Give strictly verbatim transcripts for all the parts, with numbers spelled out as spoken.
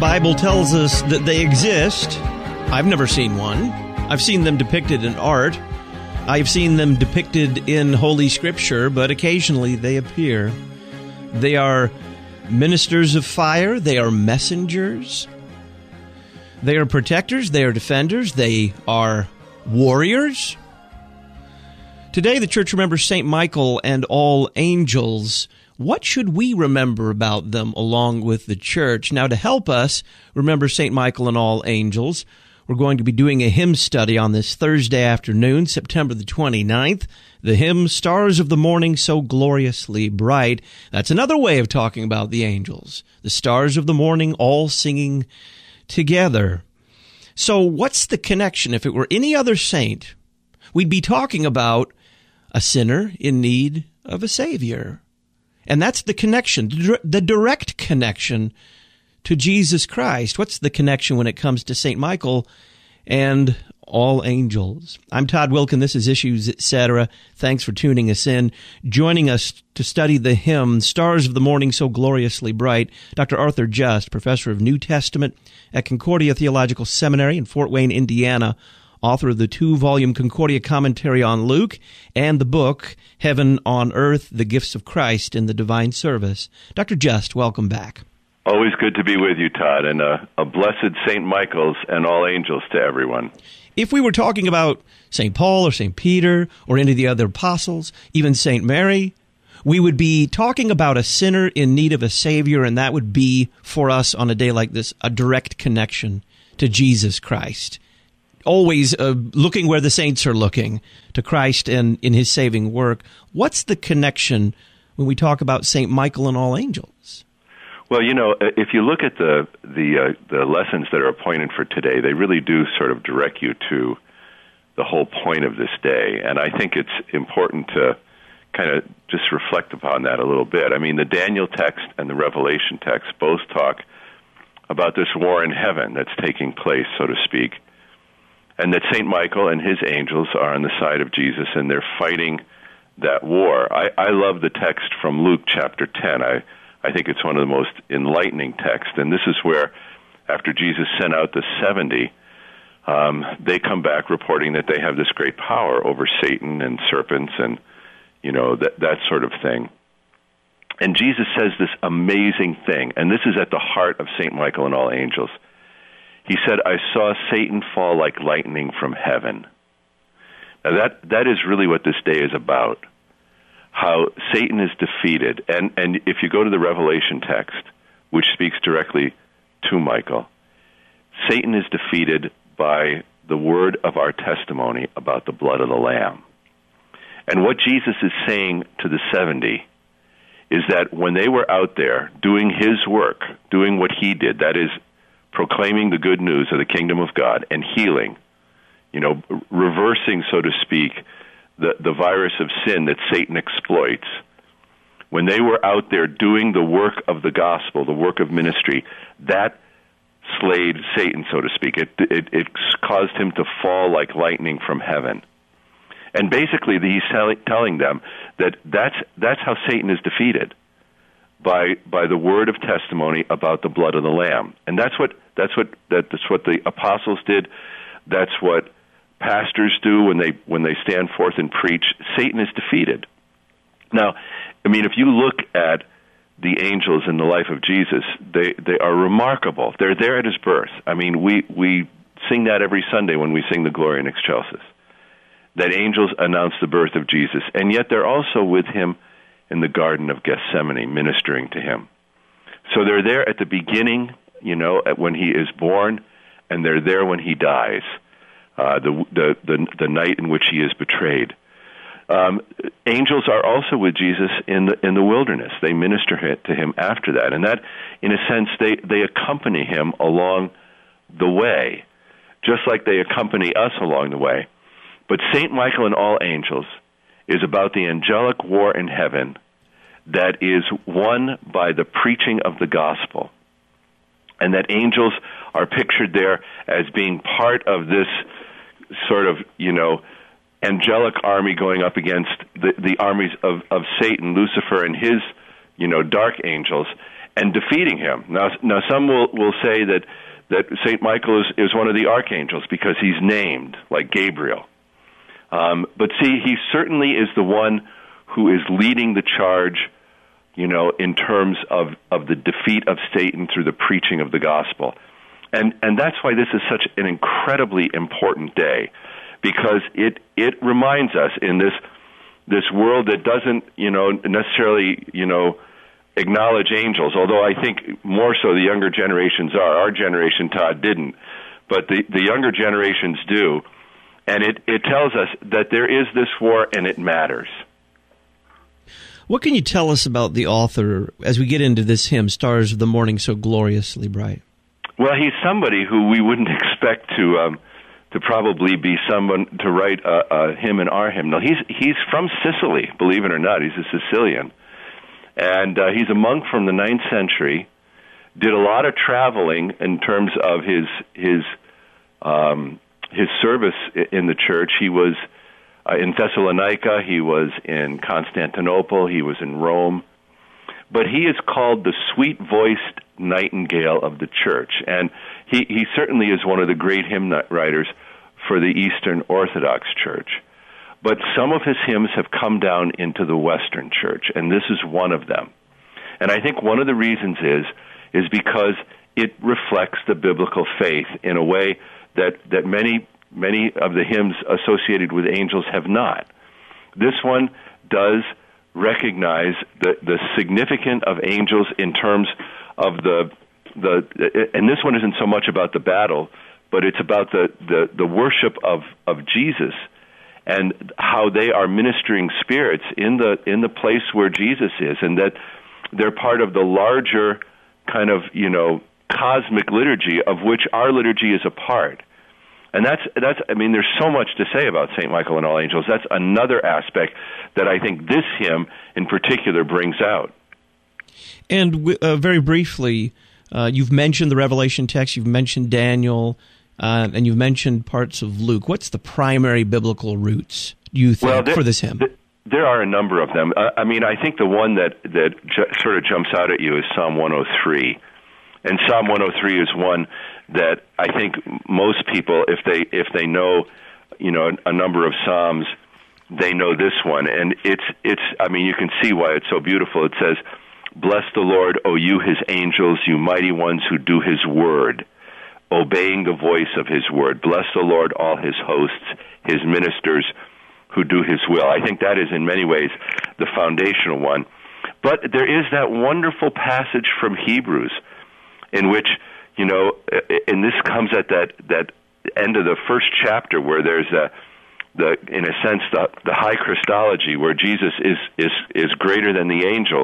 Bible tells us that they exist. I've never seen one. I've seen them depicted in art. I've seen them depicted in Holy Scripture, but occasionally they appear. They are ministers of fire. They are messengers. They are protectors. They are defenders. They are warriors. Today, the church remembers Saint Michael and all angels. What should we remember about them along with the church? Now, to help us remember Saint Michael and all angels, we're going to be doing a hymn study on this Thursday afternoon, September the twenty-ninth. The hymn, Stars of the Morning So Gloriously Bright. That's another way of talking about the angels. The stars of the morning all singing together. So what's the connection? If it were any other saint, we'd be talking about a sinner in need of a Savior. And that's the connection, the direct connection to Jesus Christ. What's the connection when it comes to Saint Michael and all angels? I'm Todd Wilkin. This is Issues, et cetera. Thanks for tuning us in. Joining us to study the hymn, Stars of the Morning So Gloriously Bright, Doctor Arthur Just, professor of New Testament at Concordia Theological Seminary in Fort Wayne, Indiana, author of the two-volume Concordia commentary on Luke and the book Heaven on Earth, The Gifts of Christ in the Divine Service. Doctor Just, welcome back. Always good to be with you, Todd, and a, a blessed Saint Michael's and all angels to everyone. If we were talking about Saint Paul or Saint Peter or any of the other apostles, even Saint Mary, we would be talking about a sinner in need of a Savior, and that would be, for us on a day like this, a direct connection to Jesus Christ. Always uh, looking where the saints are looking, to Christ and in his saving work. What's the connection when we talk about Saint Michael and all angels? Well, you know, if you look at the the uh, the lessons that are appointed for today, they really do sort of direct you to the whole point of this day. And I think it's important to kind of just reflect upon that a little bit. I mean, the Daniel text and the Revelation text both talk about this war in heaven that's taking place, so to speak, and that Saint Michael and his angels are on the side of Jesus, and they're fighting that war. I, I love the text from Luke chapter ten. I, I think it's one of the most enlightening texts, and this is where, after Jesus sent out the seventy, um, they come back reporting that they have this great power over Satan and serpents and, you know, that, that sort of thing. And Jesus says this amazing thing, and this is at the heart of Saint Michael and all angels. He said, I saw Satan fall like lightning from heaven. Now that that is really what this day is about, how Satan is defeated. And, and if you go to the Revelation text, which speaks directly to Michael, Satan is defeated by the word of our testimony about the blood of the Lamb. And what Jesus is saying to the seventy is that when they were out there doing his work, doing what he did, that is, proclaiming the good news of the kingdom of God and healing, you know, reversing, so to speak, the, the virus of sin that Satan exploits. When they were out there doing the work of the gospel, the work of ministry, that slayed Satan, so to speak. It, it, it caused him to fall like lightning from heaven. And basically, he's tell, telling them that that's, that's how Satan is defeated. By by the word of testimony about the blood of the Lamb, and that's what that's what that's what the apostles did. That's what pastors do when they when they stand forth and preach. Satan is defeated. Now, I mean, if you look at the angels in the life of Jesus, they they are remarkable. They're there at his birth. I mean, we we sing that every Sunday when we sing the Gloria in Excelsis. That angels announce the birth of Jesus, and yet they're also with him in the Garden of Gethsemane, ministering to him. So they're there at the beginning, you know, at when he is born, and they're there when he dies, uh, the, the the the night in which he is betrayed. Um, angels are also with Jesus in the in the wilderness. They minister to him after that, and that, in a sense, they they accompany him along the way, just like they accompany us along the way. But Saint Michael and all angels is about the angelic war in heaven that is won by the preaching of the gospel. And that angels are pictured there as being part of this sort of, you know, angelic army going up against the, the armies of, of Satan, Lucifer, and his, you know, dark angels. and defeating him. Now, now some will, will say that, that Saint Michael is, is one of the archangels because he's named, like Gabriel. Um, but see, he certainly is the one who is leading the charge, you know, in terms of, of the defeat of Satan through the preaching of the gospel. And and that's why this is such an incredibly important day, because it it reminds us in this this world that doesn't, you know, necessarily, you know, acknowledge angels, although I think more so the younger generations are. Our generation, Todd, didn't, but the, the younger generations do. And it, it tells us that there is this war and it matters. What can you tell us about the author as we get into this hymn, Stars of the Morning So Gloriously Bright? Well, he's somebody who we wouldn't expect to um, to probably be someone to write a, a hymn in our hymnal. He's he's from Sicily, believe it or not. He's a Sicilian, and uh, he's a monk from the ninth century. Did a lot of traveling in terms of his his um, his service in the church. He was uh, in Thessalonica. He was in Constantinople. He was in Rome. But he is called the sweet-voiced nightingale of the church, and he, he certainly is one of the great hymn writers for the Eastern Orthodox Church. But some of his hymns have come down into the Western Church, and this is one of them. And I think one of the reasons is is because it reflects the biblical faith in a way that, that many many of the hymns associated with angels have not. This one does recognize the, the significance of angels in terms of the the and this one isn't so much about the battle, but it's about the, the, the worship of, of Jesus and how they are ministering spirits in the in the place where Jesus is, and that they're part of the larger kind of, you know, cosmic liturgy of which our liturgy is a part. And that's, that's, I mean, there's so much to say about Saint Michael and all angels. That's another aspect that I think this hymn in particular brings out. And uh, very briefly, uh, you've mentioned the Revelation text, you've mentioned Daniel, uh, and you've mentioned parts of Luke. What's the primary biblical roots, do you think, well, there, for this hymn? There, there are a number of them. Uh, I mean, I think the one that, that ju- sort of jumps out at you is Psalm one oh three. And Psalm one oh three is one that I think most people, if they if they know, you know, a number of psalms, they know this one. And it's it's. I mean, you can see why it's so beautiful. It says, "Bless the Lord, O you His angels, you mighty ones who do His word, obeying the voice of His word. Bless the Lord, all His hosts, His ministers who do His will." I think that is in many ways the foundational one. But there is that wonderful passage from Hebrews, in which, you know, and this comes at that, that end of the first chapter where there's a, the, in a sense, the, the high Christology, where Jesus is, is, is greater than the angels,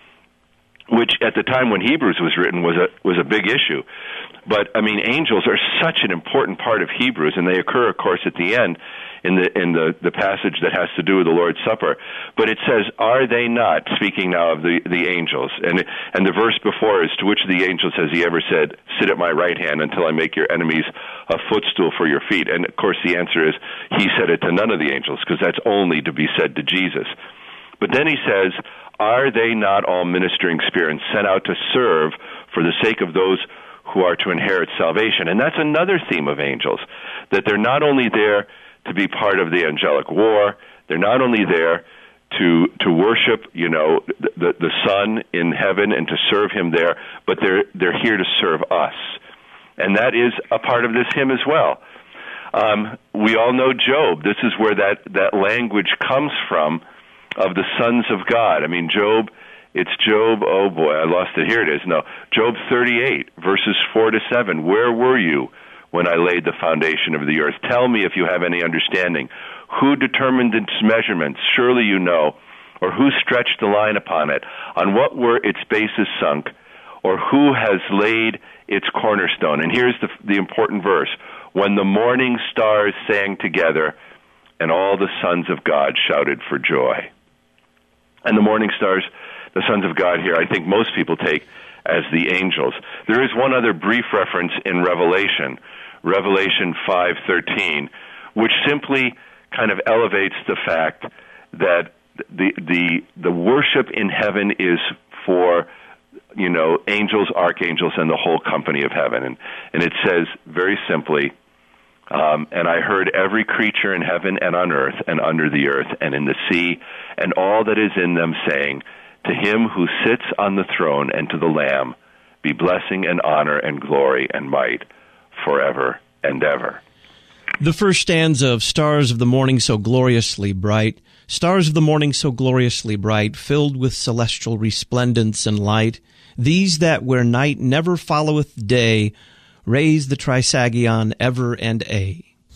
which at the time when Hebrews was written was a, was a big issue. But, I mean, angels are such an important part of Hebrews, and they occur, of course, at the end in the in the, the passage that has to do with the Lord's Supper. But it says, "Are they not," speaking now of the, the angels, and and the verse before is, "To which of the angels has He ever said, 'Sit at my right hand until I make your enemies a footstool for your feet'?" And, of course, the answer is, He said it to none of the angels, because that's only to be said to Jesus. But then He says, "Are they not all ministering spirits sent out to serve for the sake of those who are to inherit salvation?" And that's another theme of angels, that they're not only there to be part of the angelic war, they're not only there to to worship, you know, the the Son in heaven and to serve Him there, but they're they're here to serve us, and that is a part of this hymn as well. Um, we all know Job. This is where that that language comes from, of the sons of God. I mean, Job. It's Job, oh boy, I lost it. Here it is. No, Job thirty-eight, verses four to seven. "Where were you when I laid the foundation of the earth? Tell me if you have any understanding. Who determined its measurements? Surely you know. Or who stretched the line upon it? On what were its bases sunk? Or who has laid its cornerstone?" And here's the, the important verse. "When the morning stars sang together, and all the sons of God shouted for joy." And the morning stars, the sons of God here, I think most people take as the angels. There is one other brief reference in Revelation, Revelation five thirteen, which simply kind of elevates the fact that the the the worship in heaven is for you know, angels, archangels, and the whole company of heaven. And, and it says very simply, um, and I heard every creature in heaven and on earth and under the earth and in the sea and all that is in them saying, to him who sits on the throne and to the Lamb be blessing and honor and glory and might forever and ever. The first stanza of Stars of the Morning So Gloriously Bright, stars of the morning so gloriously bright, filled with celestial resplendence and light, these that where night never followeth day, raise the Trisagion ever and aye.